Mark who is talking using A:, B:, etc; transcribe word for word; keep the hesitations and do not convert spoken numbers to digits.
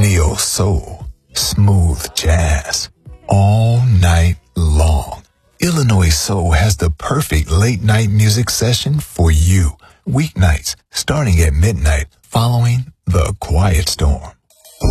A: neo soul, smooth jazz, all night long. Illinois Soul has the perfect late night music session for you. Weeknights starting at midnight following The Quiet Storm.